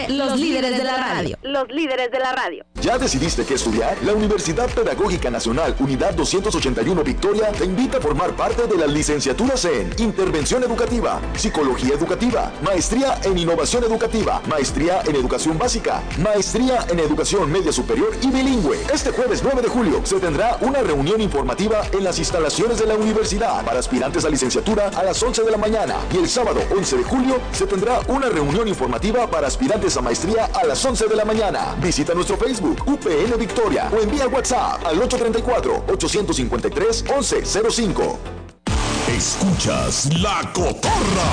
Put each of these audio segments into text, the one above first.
de los líderes de la radio. Los líderes de la radio. ¿Ya decidiste qué estudiar? La Universidad Pedagógica Nacional, Unidad 281 Victoria, te invita a formar parte de las licenciaturas en Intervención Educativa, Psicología Educativa, Maestría en Innovación Educativa, Maestría en Educación Básica, Maestría en Educación Media Superior y Bilingüe. Este jueves 9 de julio se tendrá una reunión informativa en las instalaciones de la universidad para aspirantes a licenciatura a las 11 de la mañana y el sábado 11 de julio se tendrá una reunión informativa para aspirantes a maestría a las 11 de la mañana. Visita nuestro Facebook UPN Victoria o envía WhatsApp al 834-853-1105. Escuchas La Cotorra.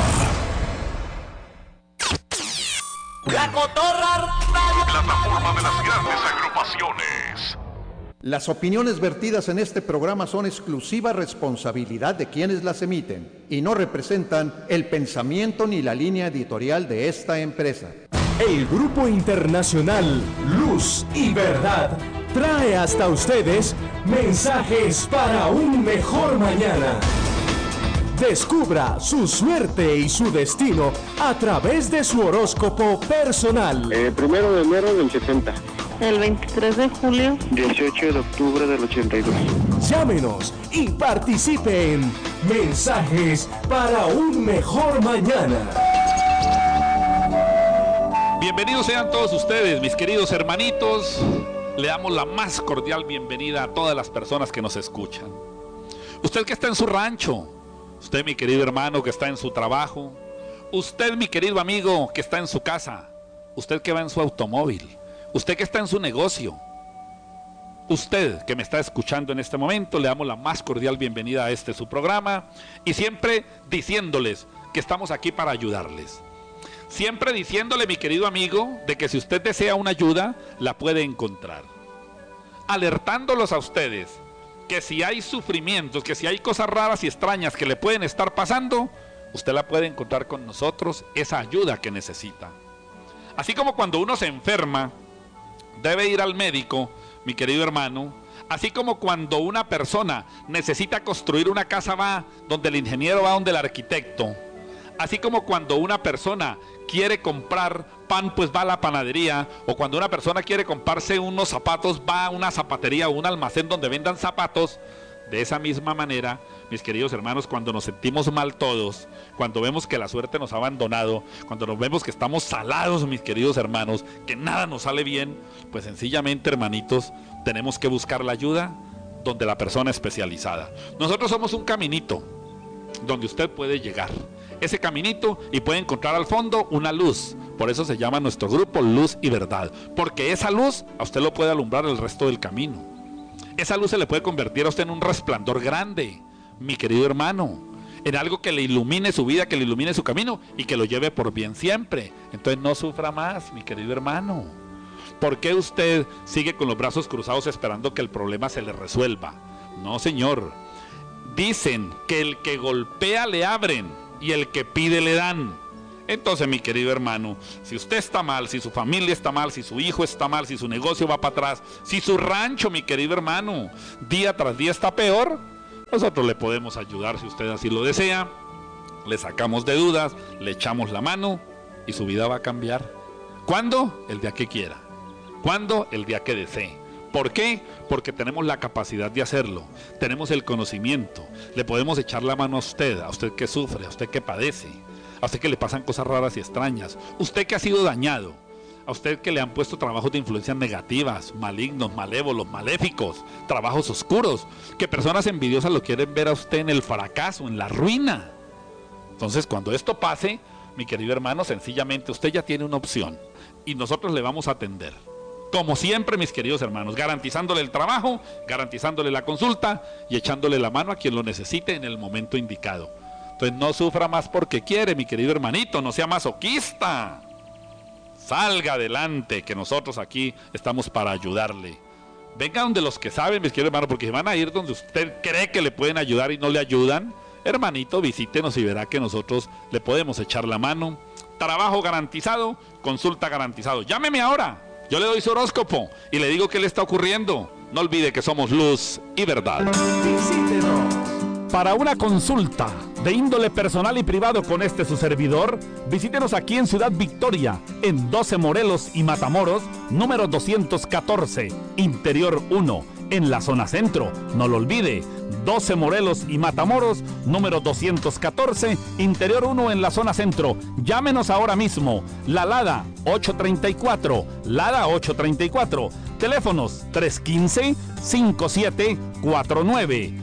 La Cotorra Radio. Plataforma de las grandes agrupaciones. Las opiniones vertidas en este programa son exclusiva responsabilidad de quienes las emiten y no representan el pensamiento ni la línea editorial de esta empresa. El Grupo Internacional Luz y Verdad trae hasta ustedes mensajes para un mejor mañana. Descubra su suerte y su destino a través de su horóscopo personal. 1 de enero del 70. El 23 de julio. 18 de octubre del 82. Llámenos y participe en Mensajes para un mejor mañana. Bienvenidos sean todos ustedes, mis queridos hermanitos. Le damos la más cordial bienvenida a todas las personas que nos escuchan. Usted que está en su rancho, usted mi querido hermano que está en su trabajo, usted mi querido amigo que está en su casa, usted que va en su automóvil, usted que está en su negocio, usted que me está escuchando en este momento, le damos la más cordial bienvenida a su programa y siempre diciéndoles que estamos aquí para ayudarles. Siempre diciéndole, mi querido amigo, de que si usted desea una ayuda, la puede encontrar. Alertándolos a ustedes que si hay sufrimientos, que si hay cosas raras y extrañas que le pueden estar pasando, usted la puede encontrar con nosotros, esa ayuda que necesita. Así como cuando uno se enferma, debe ir al médico, mi querido hermano, así como cuando una persona necesita construir una casa, va donde el ingeniero, va donde el arquitecto. Así como cuando una persona quiere comprar pan, pues va a la panadería, o cuando una persona quiere comprarse unos zapatos, va a una zapatería o un almacén donde vendan zapatos. De esa misma manera, mis queridos hermanos, cuando nos sentimos mal todos, cuando vemos que la suerte nos ha abandonado, cuando nos vemos que estamos salados, mis queridos hermanos, que nada nos sale bien, pues sencillamente, hermanitos, tenemos que buscar la ayuda donde la persona especializada. Nosotros somos un caminito donde usted puede llegar. Ese caminito y puede encontrar al fondo una luz. Por eso se llama nuestro grupo Luz y Verdad, porque esa luz a usted lo puede alumbrar el resto del camino. Esa luz se le puede convertir a usted en un resplandor grande, mi querido hermano, en algo que le ilumine su vida, que le ilumine su camino y que lo lleve por bien siempre. Entonces no sufra más, mi querido hermano. ¿Por qué usted sigue con los brazos cruzados esperando que el problema se le resuelva? No, señor. Dicen que el que golpea le abren y el que pide le dan. Entonces, mi querido hermano, si usted está mal, si su familia está mal, si su hijo está mal, si su negocio va para atrás, si su rancho, mi querido hermano, día tras día está peor, nosotros le podemos ayudar si usted así lo desea. Le sacamos de dudas, le echamos la mano y su vida va a cambiar. ¿Cuándo? El día que quiera. ¿Cuándo? El día que desee. ¿Por qué? Porque tenemos la capacidad de hacerlo, tenemos el conocimiento, le podemos echar la mano a usted que sufre, a usted que padece, a usted que le pasan cosas raras y extrañas, usted que ha sido dañado, a usted que le han puesto trabajos de influencias negativas, malignos, malévolos, maléficos, trabajos oscuros, que personas envidiosas lo quieren ver a usted en el fracaso, en la ruina. Entonces, cuando esto pase, mi querido hermano, sencillamente usted ya tiene una opción y nosotros le vamos a atender. Como siempre, mis queridos hermanos, garantizándole el trabajo, garantizándole la consulta y echándole la mano a quien lo necesite en el momento indicado. Entonces no sufra más porque quiere, mi querido hermanito, no sea masoquista. Salga adelante, que nosotros aquí estamos para ayudarle. Venga donde los que saben, mis queridos hermanos, porque si van a ir donde usted cree que le pueden ayudar y no le ayudan, hermanito, visítenos y verá que nosotros le podemos echar la mano. Trabajo garantizado, consulta garantizado. Llámeme ahora. Yo le doy su horóscopo y le digo qué le está ocurriendo. No olvide que somos Luz y Verdad. Visítenos. Para una consulta de índole personal y privado con su servidor, visítenos aquí en Ciudad Victoria, en 12 Morelos y Matamoros, número 214, Interior 1, en la zona centro. No lo olvide, 12 Morelos y Matamoros, número 214, Interior 1, en la zona centro. Llámenos ahora mismo, la Lada 834, Lada 834, teléfonos 315-5749.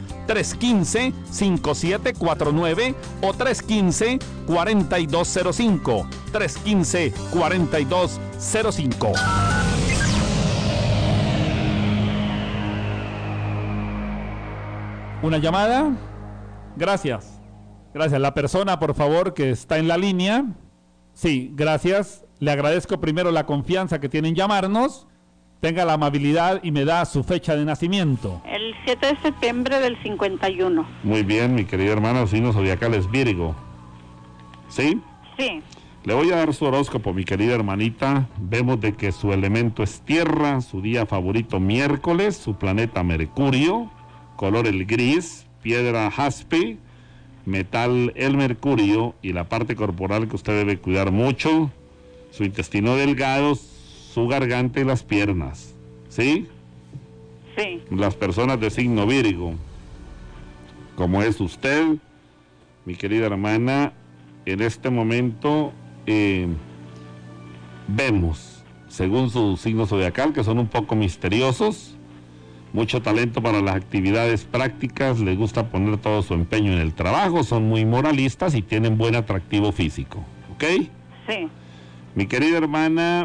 315-5749 o 315-4205. 315-4205. ¿Una llamada? Gracias. Gracias. La persona, por favor, que está en la línea. Sí, gracias. Le agradezco primero la confianza que tiene en llamarnos. Tenga la amabilidad y me da su fecha de nacimiento. El 7 de septiembre del 51. Muy bien, mi querida hermana, su signo zodiacal es Virgo. ¿Sí? Sí. Le voy a dar su horóscopo, mi querida hermanita. Vemos de que su elemento es tierra, su día favorito miércoles, su planeta Mercurio, color el gris, piedra jaspe, metal el mercurio, y la parte corporal que usted debe cuidar mucho, su intestino delgado, su garganta y las piernas. ¿Sí? Sí. Las personas de signo Virgo, como es usted, mi querida hermana, en este momento vemos, según su signo zodiacal, que son un poco misteriosos, mucho talento para las actividades prácticas, les gusta poner todo su empeño en el trabajo, son muy moralistas y tienen buen atractivo físico. ¿Ok? Sí. Mi querida hermana,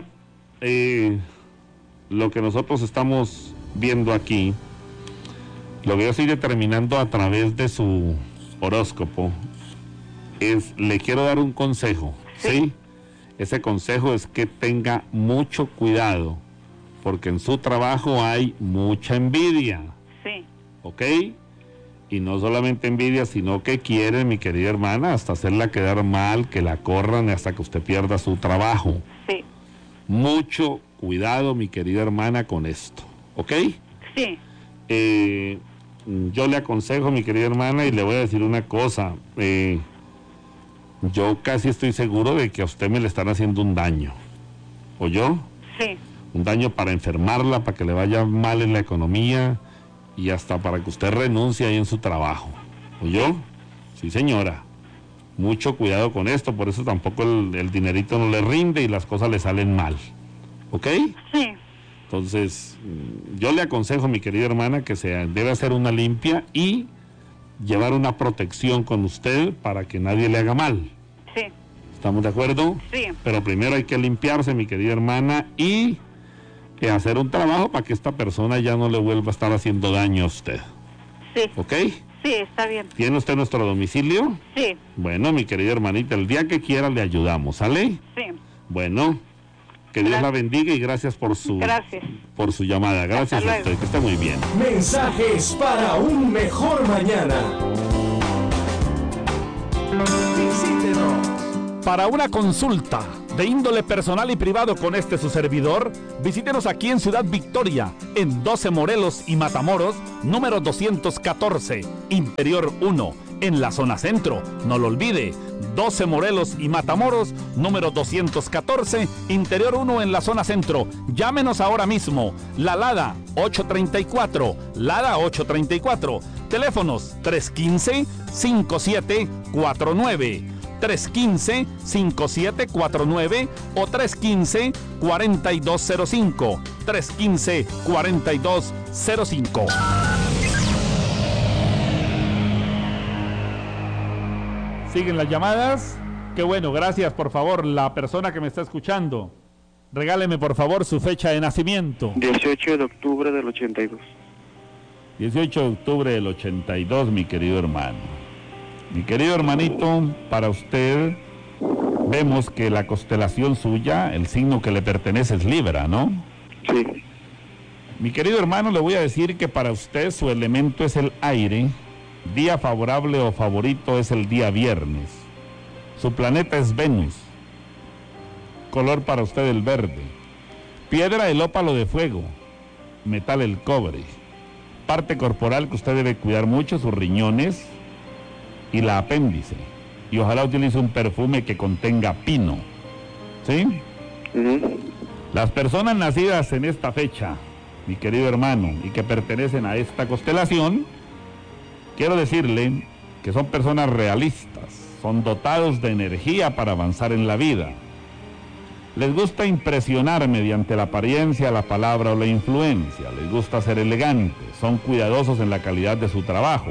lo que nosotros estamos viendo aquí, lo que yo estoy determinando a través de su horóscopo, le quiero dar un consejo, ¿sí? Ese consejo es que tenga mucho cuidado, porque en su trabajo hay mucha envidia. Sí. ¿Ok? Y no solamente envidia, sino que quieren, mi querida hermana, hasta hacerla quedar mal, que la corran hasta que usted pierda su trabajo. Sí. Mucho cuidado, mi querida hermana, con esto, ¿ok? Sí. Yo le aconsejo, mi querida hermana, y le voy a decir una cosa. Yo casi estoy seguro de que a usted me le están haciendo un daño. ¿Oyó? Sí. Un daño para enfermarla, para que le vaya mal en la economía y hasta para que usted renuncie ahí en su trabajo. ¿Oyó? Sí, señora. Mucho cuidado con esto, por eso tampoco el dinerito no le rinde y las cosas le salen mal. ¿Ok? Sí. Entonces, yo le aconsejo, mi querida hermana, que debe hacer una limpia y llevar una protección con usted para que nadie le haga mal. Sí. ¿Estamos de acuerdo? Sí. Pero primero hay que limpiarse, mi querida hermana, y hacer un trabajo para que esta persona ya no le vuelva a estar haciendo daño a usted. Sí. ¿Ok? Sí, está bien. ¿Tiene usted nuestro domicilio? Sí. Bueno, mi querida hermanita, el día que quiera le ayudamos, ¿sale? Sí. Bueno, que Dios la bendiga y gracias por su llamada. Gracias a usted, que esté muy bien. Mensajes para un mejor mañana. Visítenos. Para una consulta de índole personal y privado con su servidor, visítenos aquí en Ciudad Victoria, en 12 Morelos y Matamoros, número 214, Interior 1, en la zona centro. No lo olvide, 12 Morelos y Matamoros, número 214, Interior 1, en la zona centro. Llámenos ahora mismo, la Lada 834, Lada 834, teléfonos 315-5749. 315-5749 o 315-4205. 315-4205. ¿Siguen las llamadas? Qué bueno, gracias. Por favor, la persona que me está escuchando, regáleme por favor su fecha de nacimiento. 18 de octubre del 82. 18 de octubre del 82, mi querido hermano. Mi querido hermanito, para usted vemos que la constelación suya, el signo que le pertenece es Libra, ¿no? Sí. Mi querido hermano, le voy a decir que para usted su elemento es el aire, día favorable o favorito es el día viernes. Su planeta es Venus, color para usted el verde, piedra el ópalo de fuego, metal el cobre, parte corporal que usted debe cuidar mucho, sus riñones, y la apéndice. Y ojalá utilice un perfume que contenga pino. ¿Sí? Las personas nacidas en esta fecha, mi querido hermano, y que pertenecen a esta constelación, quiero decirle que son personas realistas, son dotados de energía para avanzar en la vida. Les gusta impresionar mediante la apariencia, la palabra o la influencia. Les gusta ser elegantes, son cuidadosos en la calidad de su trabajo.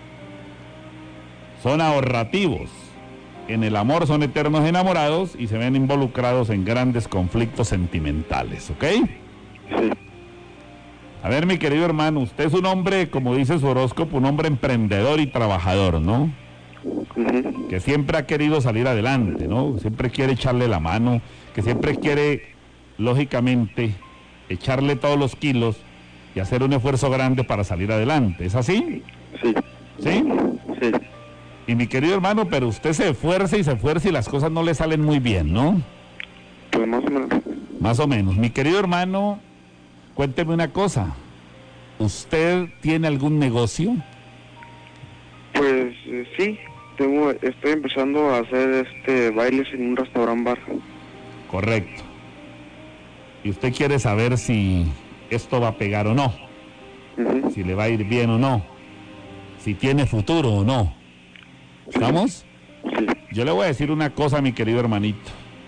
Son ahorrativos. En el amor son eternos enamorados y se ven involucrados en grandes conflictos sentimentales, ¿ok? Sí. A ver, mi querido hermano, usted es un hombre, como dice su horóscopo, un hombre emprendedor y trabajador, ¿no? Que siempre ha querido salir adelante, ¿no? Siempre quiere echarle la mano, que siempre quiere, lógicamente, echarle todos los kilos y hacer un esfuerzo grande para salir adelante. ¿Es así? Sí. ¿Sí? Sí. Y mi querido hermano, pero usted se esfuerza y las cosas no le salen muy bien, ¿no? Pues más o menos. Más o menos. Mi querido hermano, cuénteme una cosa. ¿Usted tiene algún negocio? Pues sí, estoy empezando a hacer bailes en un restaurant bar. Correcto. Y usted quiere saber si esto va a pegar o no, si le va a ir bien o no, si tiene futuro o no. ¿Estamos? Sí. Yo le voy a decir una cosa, mi querido hermanito.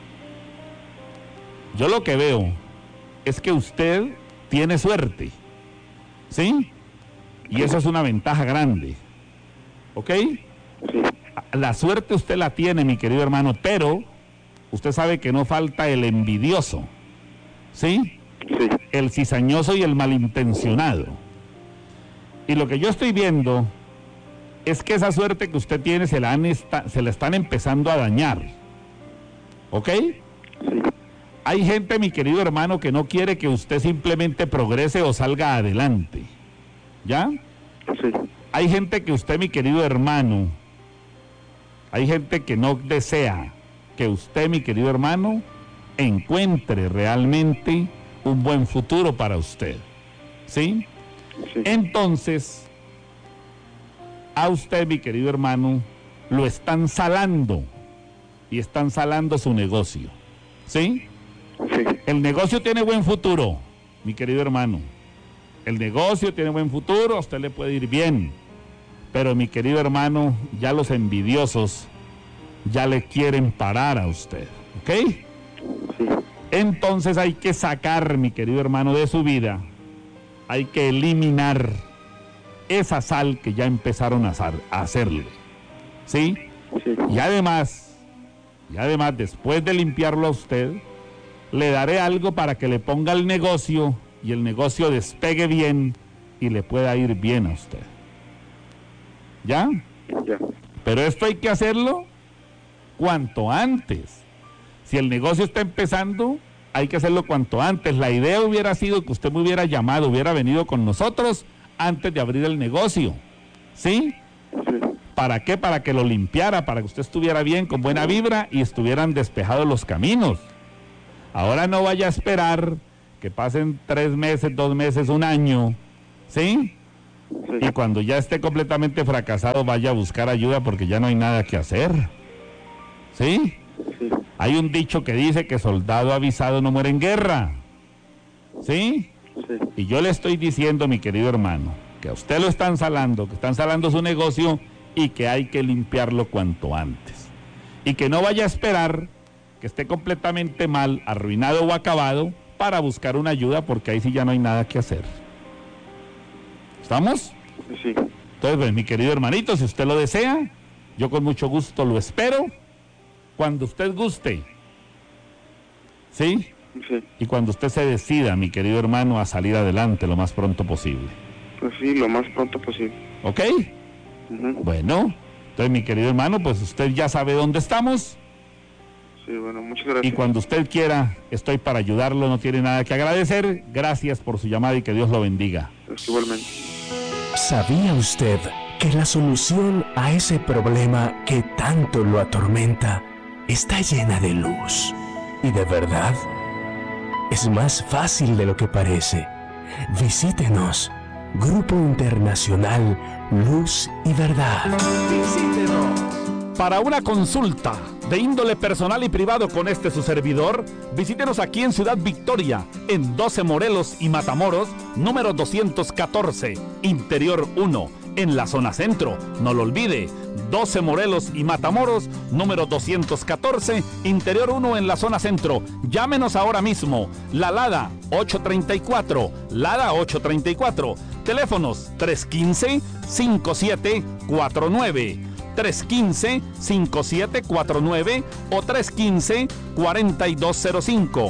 Yo lo que veo es que usted tiene suerte, ¿sí? Y eso es una ventaja grande, ¿ok? Sí. La suerte usted la tiene, mi querido hermano, pero usted sabe que no falta el envidioso, ¿sí? Sí. El cizañoso y el malintencionado. Y lo que yo estoy viendo es que esa suerte que usted tiene se la están empezando a dañar, ¿ok? Sí. Hay gente, mi querido hermano, que no quiere que usted simplemente progrese o salga adelante, ¿ya? Sí. Hay gente que usted, mi querido hermano, hay gente que no desea que usted, mi querido hermano, encuentre realmente un buen futuro para usted, ¿sí? Sí. Entonces, a usted, mi querido hermano, lo están salando y están salando su negocio, ¿sí? Sí. El negocio tiene buen futuro, mi querido hermano. El negocio tiene buen futuro, a usted le puede ir bien. Pero, mi querido hermano, ya los envidiosos ya le quieren parar a usted, ¿ok? Sí. Entonces hay que sacar, mi querido hermano, de su vida, hay que eliminar esa sal que ya empezaron a hacerle, ¿sí? Sí. Y además, después de limpiarlo a usted, le daré algo para que le ponga el negocio y el negocio despegue bien y le pueda ir bien a usted. ¿Ya? Ya. Pero esto hay que hacerlo cuanto antes. Si el negocio está empezando, hay que hacerlo cuanto antes. La idea hubiera sido que usted me hubiera llamado, hubiera venido con nosotros antes de abrir el negocio, ¿sí? Sí. ¿Para qué? Para que lo limpiara, para que usted estuviera bien, con buena vibra y estuvieran despejados los caminos. Ahora no vaya a esperar que pasen 3 meses, 2 meses, 1 año, ¿sí? Sí. Y cuando ya esté completamente fracasado vaya a buscar ayuda porque ya no hay nada que hacer, ¿sí? Sí. Hay un dicho que dice que soldado avisado no muere en guerra, ¿sí? Sí. Y yo le estoy diciendo, mi querido hermano, que a usted lo están salando, que están salando su negocio y que hay que limpiarlo cuanto antes. Y que no vaya a esperar que esté completamente mal, arruinado o acabado para buscar una ayuda porque ahí sí ya no hay nada que hacer. ¿Estamos? Sí. Entonces, pues, mi querido hermanito, si usted lo desea, yo con mucho gusto lo espero cuando usted guste, ¿sí? Sí. Y cuando usted se decida, mi querido hermano, a salir adelante lo más pronto posible. Pues sí, lo más pronto posible. ¿Ok? Ujú. Bueno, entonces, mi querido hermano, pues usted ya sabe dónde estamos Sí, bueno, muchas gracias. y cuando usted quiera, estoy para ayudarlo, no tiene nada que agradecer. Gracias por su llamada y que Dios lo bendiga. Pues igualmente. ¿Sabía usted que la solución a ese problema que tanto lo atormenta está llena de luz y de verdad? Es más fácil de lo que parece. Visítenos. Grupo Internacional Luz y Verdad. Visítenos. Para una consulta de índole personal y privado con su servidor, visítenos aquí en Ciudad Victoria, en 12 Morelos y Matamoros, número 214, Interior 1, en la zona centro. No lo olvide, 12 Morelos y Matamoros, número 214, Interior 1, en la zona centro. Llámenos ahora mismo. La Lada 834, Lada 834. Teléfonos 315-5749. 315-5749 o 315-4205.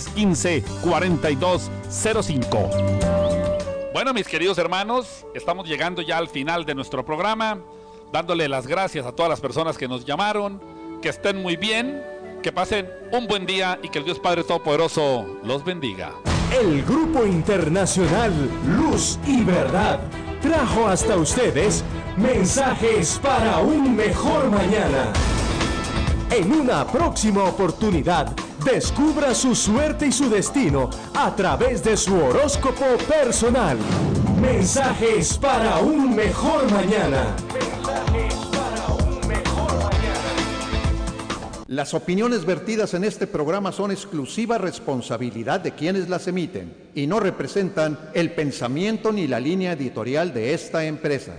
315-4205. Bueno, mis queridos hermanos, estamos llegando ya al final de nuestro programa, dándole las gracias a todas las personas que nos llamaron, que estén muy bien, que pasen un buen día y que el Dios Padre Todopoderoso los bendiga. El Grupo Internacional Luz y Verdad trajo hasta ustedes mensajes para un mejor mañana. En una próxima oportunidad, descubra su suerte y su destino a través de su horóscopo personal. Mensajes para un mejor mañana. Mensajes para un mejor mañana. Las opiniones vertidas en este programa son exclusiva responsabilidad de quienes las emiten y no representan el pensamiento ni la línea editorial de esta empresa.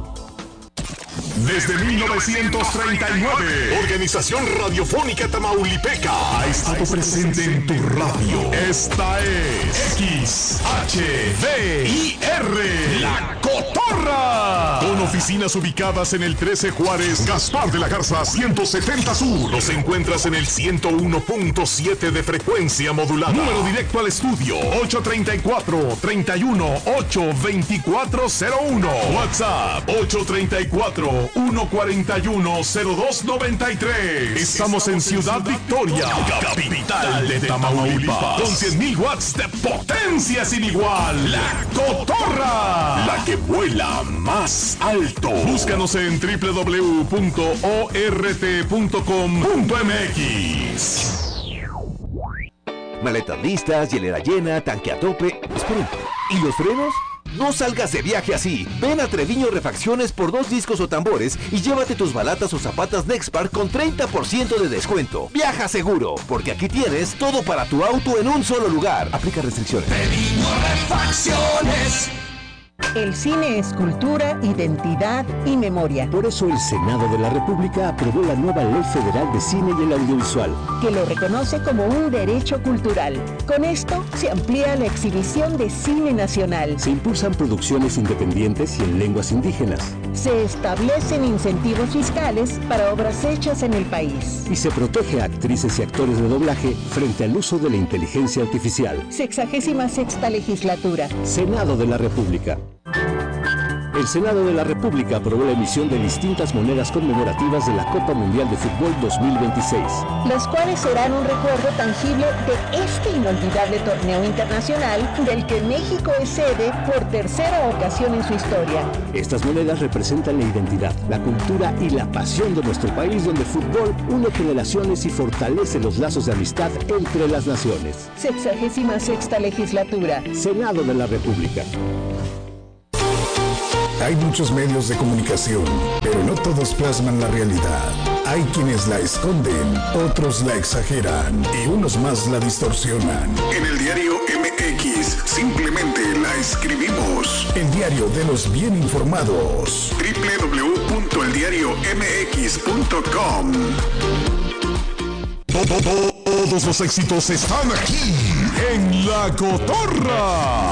Desde 1939, Organización Radiofónica Tamaulipeca ha estado presente en tu radio. Esta es XHVIR, La Cotorra. Con oficinas ubicadas en el 13 Juárez, Gaspar de la Garza 170 Sur. Nos encuentras en el 101.7 de frecuencia modulada. Número directo al estudio 834-31-82401. WhatsApp 834-141-0293. Estamos en Ciudad Victoria, capital de Tamaulipas, con 100,000 watts de potencia sin igual. La Cotorra, la que vuela más alto. Búscanos en www.ort.com.mx. Maletas listas, hielera llena, tanque a tope. Esperen, ¿y los frenos? No salgas de viaje así. Ven a Treviño Refacciones por 2 discos o tambores y llévate tus balatas o zapatas Nexpark con 30% de descuento. Viaja seguro, porque aquí tienes todo para tu auto en un solo lugar. Aplica restricciones. Treviño Refacciones. El cine es cultura, identidad y memoria. Por eso el Senado de la República aprobó la nueva Ley Federal de Cine y el Audiovisual, que lo reconoce como un derecho cultural. Con esto se amplía la exhibición de cine nacional. Se impulsan producciones independientes y en lenguas indígenas. Se establecen incentivos fiscales para obras hechas en el país. Y se protege a actrices y actores de doblaje frente al uso de la inteligencia artificial. 66ª Legislatura. Senado de la República. El Senado de la República aprobó la emisión de distintas monedas conmemorativas de la Copa Mundial de Fútbol 2026. Las cuales serán un recuerdo tangible de este inolvidable torneo internacional del que México es sede por tercera ocasión en su historia. Estas monedas representan la identidad, la cultura y la pasión de nuestro país, donde el fútbol une generaciones y fortalece los lazos de amistad entre las naciones. 66ª Legislatura. Senado de la República. Hay muchos medios de comunicación, pero no todos plasman la realidad. Hay quienes la esconden, otros la exageran y unos más la distorsionan. En el diario MX simplemente la escribimos. El diario de los bien informados. www.eldiariomx.com. Todos los éxitos están aquí en La Cotorra.